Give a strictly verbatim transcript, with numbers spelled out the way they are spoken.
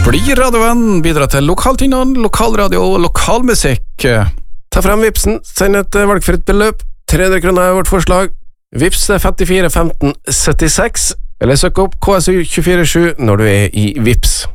Bli radiovenn, bidra til lokaltingene, lokalradio og lokalmusikk. Ta frem Vipsen, send et valgfritt beløp. tre hundre kroner er vårt forslag. Vips er femtifire femten syttiseks, eller søk opp K S U to fire sju når du er i Vips.